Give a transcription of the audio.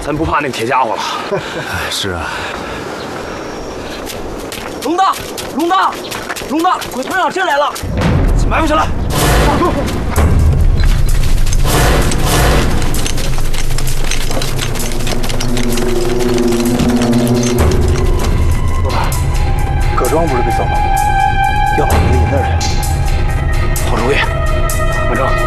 咱不怕那个铁家伙了。 是啊。 龙大，龙大，龙大，鬼团长进来了，埋伏起来。 老板，葛庄不是被扫黄吗？要把你引那儿去。 好主意，文正。